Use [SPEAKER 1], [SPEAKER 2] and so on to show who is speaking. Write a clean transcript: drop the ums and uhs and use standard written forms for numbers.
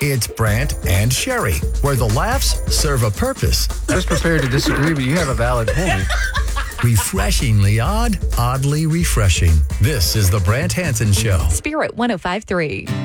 [SPEAKER 1] It's Brant and Sherry, where the laughs serve a purpose.
[SPEAKER 2] I was prepared to disagree, but you have a valid point.
[SPEAKER 1] Refreshingly odd, oddly refreshing. This is the Brant Hansen Show.
[SPEAKER 3] Spirit 105.3.